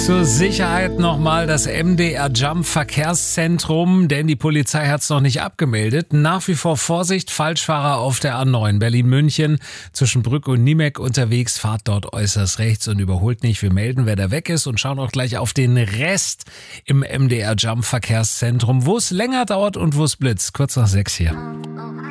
Zur Sicherheit nochmal das MDR Jump Verkehrszentrum, denn die Polizei hat es noch nicht abgemeldet. Nach wie vor Vorsicht, Falschfahrer auf der A9 Berlin-München zwischen Brück und Niemek unterwegs. Fahrt dort äußerst rechts und überholt nicht. Wir melden, wer da weg ist und schauen auch gleich auf den Rest im MDR Jump Verkehrszentrum, wo es länger dauert und wo es blitzt. Kurz nach 6 hier.